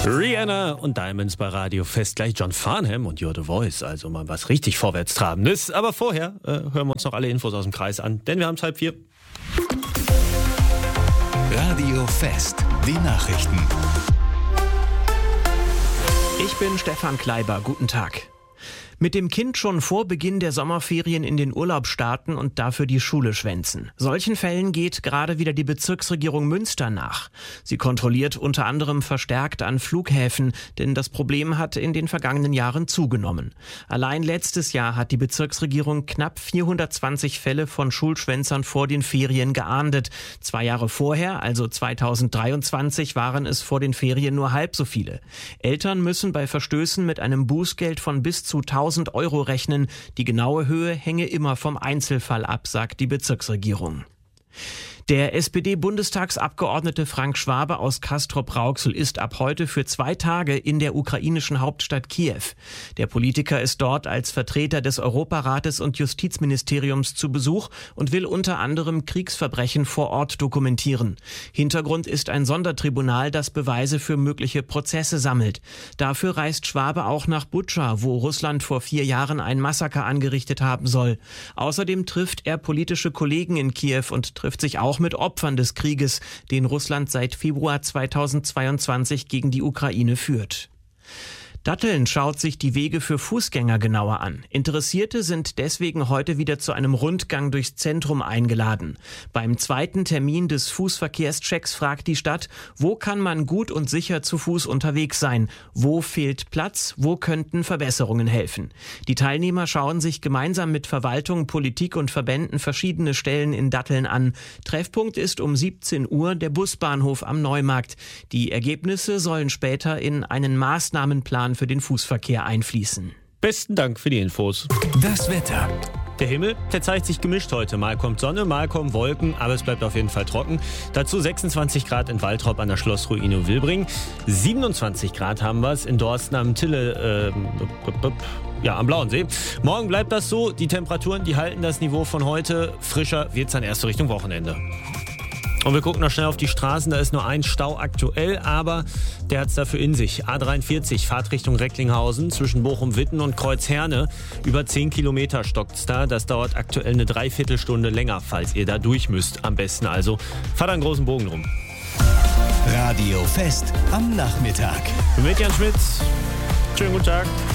Rihanna und Diamonds bei Radio Fest. Gleich John Farnham und You're the Voice. Also mal was richtig Vorwärtstrabendes. Aber vorher hören wir uns noch alle Infos aus dem Kreis an, denn wir haben es 3:30. Radio Fest, die Nachrichten. Ich bin Stefan Kleiber. Guten Tag. Mit dem Kind schon vor Beginn der Sommerferien in den Urlaub starten und dafür die Schule schwänzen. Solchen Fällen geht gerade wieder die Bezirksregierung Münster nach. Sie kontrolliert unter anderem verstärkt an Flughäfen, denn das Problem hat in den vergangenen Jahren zugenommen. Allein letztes Jahr hat die Bezirksregierung knapp 420 Fälle von Schulschwänzern vor den Ferien geahndet. 2 Jahre vorher, also 2023, waren es vor den Ferien nur halb so viele. Eltern müssen bei Verstößen mit einem Bußgeld von bis zu 1.000 Euro rechnen. Die genaue Höhe hänge immer vom Einzelfall ab, sagt die Bezirksregierung. Der SPD-Bundestagsabgeordnete Frank Schwabe aus Castrop-Rauxel ist ab heute für 2 Tage in der ukrainischen Hauptstadt Kiew. Der Politiker ist dort als Vertreter des Europarates und Justizministeriums zu Besuch und will unter anderem Kriegsverbrechen vor Ort dokumentieren. Hintergrund ist ein Sondertribunal, das Beweise für mögliche Prozesse sammelt. Dafür reist Schwabe auch nach Butscha, wo Russland vor 4 Jahren ein Massaker angerichtet haben soll. Außerdem trifft er politische Kollegen in Kiew und trifft sich auch mit Opfern des Krieges, den Russland seit Februar 2022 gegen die Ukraine führt. Datteln schaut sich die Wege für Fußgänger genauer an. Interessierte sind deswegen heute wieder zu einem Rundgang durchs Zentrum eingeladen. Beim 2. Termin des Fußverkehrschecks fragt die Stadt, wo kann man gut und sicher zu Fuß unterwegs sein? Wo fehlt Platz? Wo könnten Verbesserungen helfen? Die Teilnehmer schauen sich gemeinsam mit Verwaltung, Politik und Verbänden verschiedene Stellen in Datteln an. Treffpunkt ist um 17 Uhr der Busbahnhof am Neumarkt. Die Ergebnisse sollen später in einen Maßnahmenplan für den Fußverkehr einfließen. Besten Dank für die Infos. Das Wetter. Der Himmel, der zeigt sich gemischt heute. Mal kommt Sonne, mal kommen Wolken, aber es bleibt auf jeden Fall trocken. Dazu 26 Grad in Waltrop an der Schlossruine Wilbring. 27 Grad haben wir es in Dorsten am Tille, am Blauen See. Morgen bleibt das so. Die Temperaturen, die halten das Niveau von heute. Frischer wird es dann erst Richtung Wochenende. Und wir gucken noch schnell auf die Straßen, da ist nur ein Stau aktuell, aber der hat es dafür in sich. A43, Fahrtrichtung Recklinghausen zwischen Bochum-Witten und Kreuzherne. Über 10 Kilometer stockt's da. Das dauert aktuell eine Dreiviertelstunde länger, falls ihr da durch müsst. Am besten also fahrt einen großen Bogen rum. Radio Fest am Nachmittag. Mit Jan Schmitz. Schönen guten Tag.